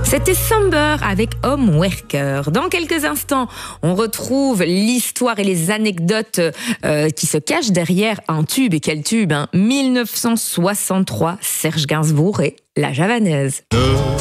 C'était Somber avec Home Worker. Dans quelques instants, on retrouve l'histoire et les anecdotes qui se cachent derrière un tube. Et quel tube, hein? 1963, Serge Gainsbourg et La Javanaise.